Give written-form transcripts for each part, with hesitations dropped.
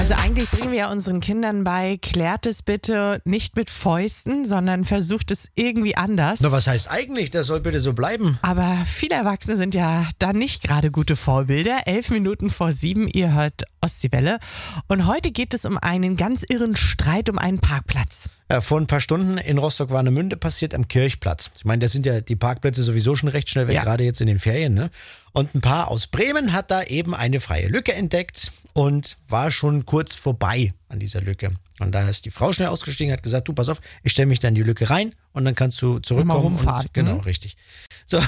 Also eigentlich bringen wir ja unseren Kindern bei, klärt es bitte nicht mit Fäusten, sondern versucht es irgendwie anders. Na, was heißt eigentlich? Das soll bitte so bleiben. Aber viele Erwachsene sind ja da nicht gerade gute Vorbilder. 11:11, ihr hört Ostseewelle. Und heute geht es um einen ganz irren Streit um einen Parkplatz. Ja, vor ein paar Stunden in Rostock-Warnemünde passiert am Kirchplatz. Ich meine, da sind ja die Parkplätze sowieso schon recht schnell weg, Ja. gerade jetzt in den Ferien. Ne? Und ein Paar aus Bremen hat da eben eine freie Lücke entdeckt und war schon kurz vorbei an dieser Lücke. Und da ist die Frau schnell ausgestiegen, hat gesagt, du, pass auf, ich stelle mich da in die Lücke rein und dann kannst du zurückkommen. Mal rumfahren, Und, genau, richtig. So,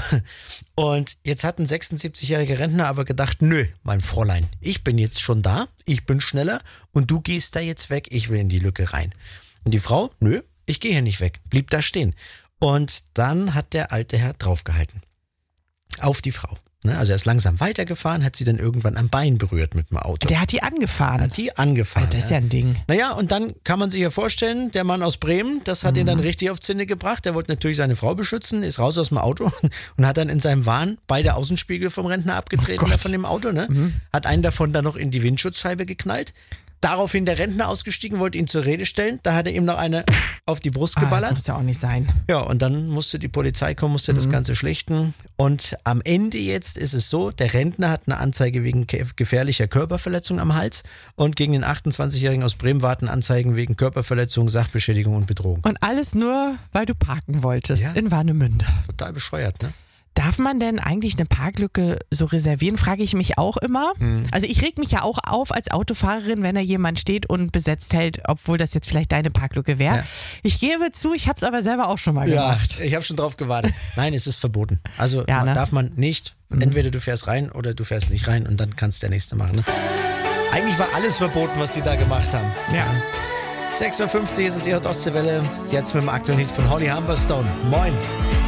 und jetzt hat ein 76-jähriger Rentner aber gedacht, nö, mein Fräulein, ich bin jetzt schon da, ich bin schneller und du gehst da jetzt weg, ich will in die Lücke rein. Und die Frau, nö, ich gehe hier nicht weg, blieb da stehen. Und dann hat der alte Herr draufgehalten. Auf die Frau. Ne? Also er ist langsam weitergefahren, hat sie dann irgendwann am Bein berührt mit dem Auto. Der hat die angefahren. Hat die angefahren. Das ist ja ein Ding. Naja, und dann kann man sich ja vorstellen, der Mann aus Bremen, das hat ihn dann richtig auf Zinne gebracht. Der wollte natürlich seine Frau beschützen, ist raus aus dem Auto und hat dann in seinem Wahn beide Außenspiegel vom Rentner abgetreten, Gott. von dem Auto. Ne? Hat einen davon dann noch in die Windschutzscheibe geknallt. Daraufhin der Rentner ausgestiegen, wollte ihn zur Rede stellen. Da hat er ihm noch eine auf die Brust Das geballert. muss ja auch nicht sein. Ja, und dann musste die Polizei kommen, musste das Ganze schlichten. Und am Ende jetzt ist es so, der Rentner hat eine Anzeige wegen gefährlicher Körperverletzung am Hals und gegen den 28-Jährigen aus Bremen warten Anzeigen wegen Körperverletzung, Sachbeschädigung und Bedrohung. Und alles nur, weil du parken wolltest Ja. in Warnemünde. Total bescheuert, ne? Darf man denn eigentlich eine Parklücke so reservieren, frage ich mich auch immer. Also ich reg mich ja auch auf als Autofahrerin, wenn da jemand steht und besetzt hält, obwohl das jetzt vielleicht deine Parklücke wäre. Ja. Ich gebe zu, ich habe es aber selber auch schon mal gemacht. Ich habe schon drauf gewartet. Nein, es ist verboten. Also Ja, ne? darf man nicht. Entweder du fährst rein oder du fährst nicht rein und dann kannst der Nächste machen. Ne? Eigentlich war alles verboten, was sie da gemacht haben. Ja. 6:50 Uhr ist es, ihr hört Ostseewelle. Jetzt mit dem aktuellen Hit von Holly Humberstone. Moin.